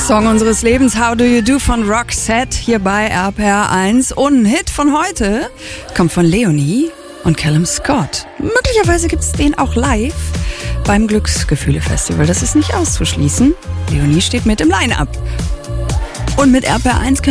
Song unseres Lebens, How Do You Do von Roxette, hier bei RPR1. Und ein Hit von heute kommt von Leonie und Callum Scott. Möglicherweise gibt es den auch live beim Glücksgefühle-Festival. Das ist nicht auszuschließen. Leonie steht mit im Line-Up. Und mit RPR1